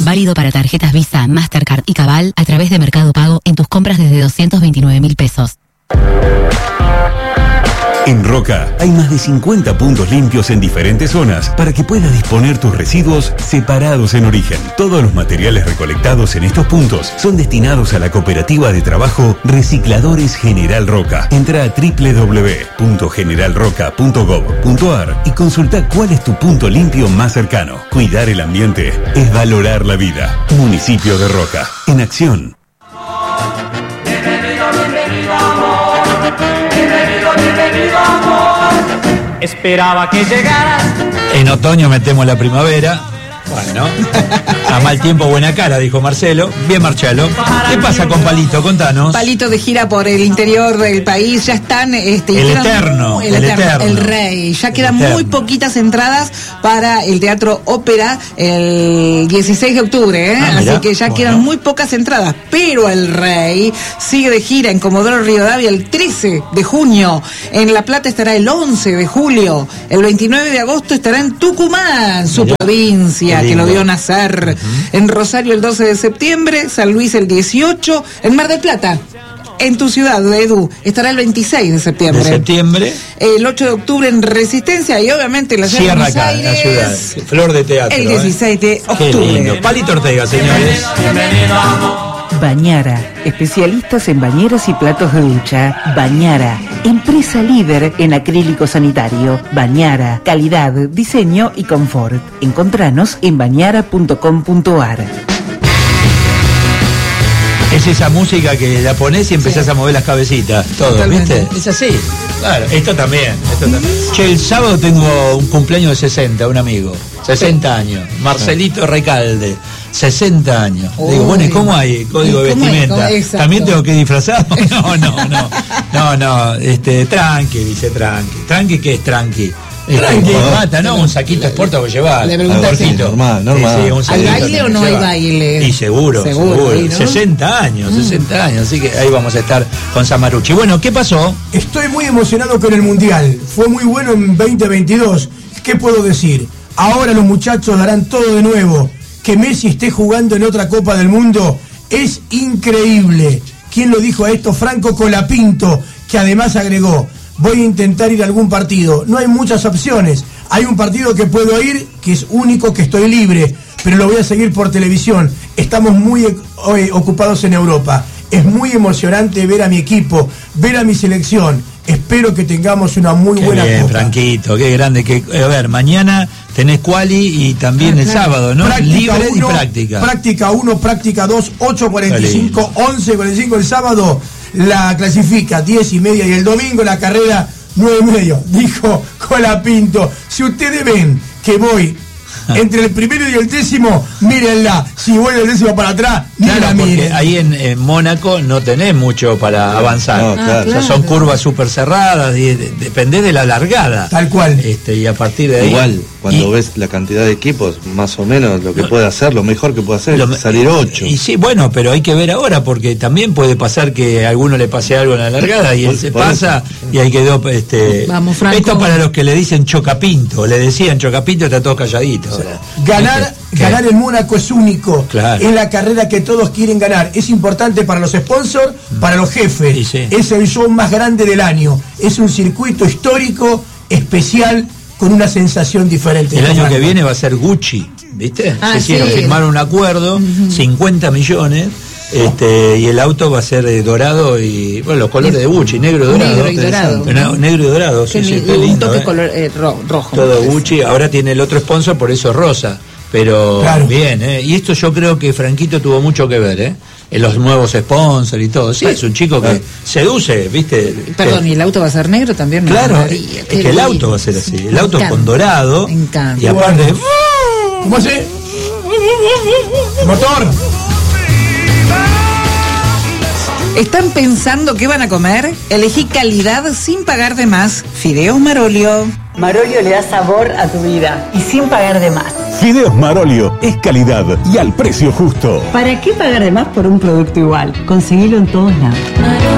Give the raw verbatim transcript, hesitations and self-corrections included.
Válido para tarjetas Visa, Mastercard y Cabal a través de Mercado Pago en tus compras desde doscientos veintinueve mil pesos. En Roca hay más de cincuenta puntos limpios en diferentes zonas para que puedas disponer tus residuos separados en origen. Todos los materiales recolectados en estos puntos son destinados a la cooperativa de trabajo Recicladores General Roca. Entra a doble u doble u doble u punto general roca punto gob punto ar y consulta cuál es tu punto limpio más cercano. Cuidar el ambiente es valorar la vida. Municipio de Roca, en acción. Esperaba que llegaras. En otoño metemos la primavera. Bueno, a mal tiempo buena cara, dijo Marcelo. Bien, Marcelo. ¿Qué pasa con Palito? Contanos. Palito de gira por el interior del país. Ya están... Este, el, eterno, muy, el, el eterno. eterno. El rey. Ya el quedan eterno. muy poquitas entradas para el Teatro Ópera el dieciséis de octubre. ¿eh? Ah, Así mirá, que ya bueno. quedan muy pocas entradas. Pero el rey sigue de gira en Comodoro Rivadavia el trece de junio. En La Plata estará el once de julio. El veintinueve de agosto estará en Tucumán, su Mirá, provincia, que lo vio nacer. Uh-huh. En Rosario el doce de septiembre, San Luis el dieciocho, en Mar del Plata, en tu ciudad, Edu, estará el veintiséis de septiembre. De septiembre. El ocho de octubre en Resistencia y obviamente en la ciudad de Cierra Buenos acá, Aires. en la ciudad. Flor de teatro. El dieciséis de Qué octubre. lindo. Palito Ortega, señores. Bañara, especialistas en bañeras y platos de ducha. Bañara, empresa líder en acrílico sanitario. Bañara, calidad, diseño y confort. Encontranos en bañara punto com punto ar. Es esa música que la ponés y empezás sí. a mover las cabecitas. Todo, totalmente. ¿viste? Es así. Claro, esto también, esto también. Che, el sábado tengo un cumpleaños de sesenta, un amigo. sesenta años. Marcelito Recalde. sesenta años. Uy. Digo, bueno, ¿y cómo hay código de vestimenta? ¿También tengo que disfrazar? No, no, no. No, no, este, tranqui, dice tranqui. ¿Tranqui qué es tranqui? Tranqui, mata, ¿no? Un saquito sport que llevar. Le preguntaste. Normal, normal. Sí, sí, ¿hay baile o no hay baile? Y seguro, seguro. seguro. Ahí, ¿no? sesenta años, mm. sesenta años. Así que ahí vamos a estar con Samarucci. Bueno, ¿qué pasó? Estoy muy emocionado con el Mundial. Fue muy bueno en veinte veintidós. ¿Qué puedo decir? Ahora los muchachos darán todo de nuevo. Que Messi esté jugando en otra Copa del Mundo es increíble. ¿Quién lo dijo a esto? Franco Colapinto, que además agregó: voy a intentar ir a algún partido. No hay muchas opciones. Hay un partido que puedo ir, que es único, que estoy libre, pero lo voy a seguir por televisión. Estamos muy eh, ocupados en Europa. Es muy emocionante ver a mi equipo, ver a mi selección. Espero que tengamos una muy qué buena bien, Copa. Franquito, qué grande. Que, a ver, mañana tenés quali y también ah, el claro. sábado, ¿no? Práctica Libre uno, y práctica. Práctica uno, práctica dos, ocho cuarenta y cinco, once cuarenta y cinco el sábado. La clasifica diez y media y el domingo la carrera nueve y medio. Dijo Colapinto, si ustedes ven que voy entre el primero y el décimo, mírenla. Si voy del décimo para atrás, claro, la porque miren. ahí en, en Mónaco no tenés mucho para avanzar. No, claro. Ah, claro. O sea, son curvas súper cerradas y de, depende de la largada. Tal cual. Este, y a partir de ahí. Igual, cuando y, ves la cantidad de equipos, más o menos lo que no, puede hacer, lo mejor que puede hacer lo, es salir ocho. Y sí, bueno, pero hay que ver ahora, porque también puede pasar que a alguno le pase algo en la largada y él por, se por pasa eso. Y ahí quedó. Este, Vamos, Franco. Esto para los que le dicen Chocapinto, le decían Chocapinto, está todo calladito. O sea, ganar, ¿Qué? ganar en Mónaco es único. Claro. Es la carrera que todos quieren ganar. Es importante para los sponsors, para los jefes. Sí, sí. Es el show más grande del año. Es un circuito histórico, especial, con una sensación diferente. El año Franco. que viene va a ser Gucci, ¿viste? Ah, Se hicieron, sí. firmaron un acuerdo, uh-huh. cincuenta millones. Este, y el auto va a ser eh, dorado y bueno, los colores de Gucci, negro y dorado. Negro y dorado. No, negro y dorado, sí, sí, qué lindo, un toque eh. color eh, ro, rojo. Todo Gucci, ahora tiene el otro sponsor, por eso rosa. Pero claro. bien, ¿eh? Y esto yo creo que Franquito tuvo mucho que ver, ¿eh? En los nuevos sponsors y todo. Sí, es un chico que seduce, ¿viste? Perdón, ¿y el auto va a ser negro también? Me claro, mararía. es que el auto va a ser así. El auto con dorado. Me encanta. Y aparte. ¿Cómo hace? Motor. ¿Están pensando qué van a comer? Elegí calidad sin pagar de más. Fideos Marolio. Marolio le da sabor a tu vida y sin pagar de más. Fideos Marolio es calidad y al precio justo. ¿Para qué pagar de más por un producto igual? Conseguilo en todos lados.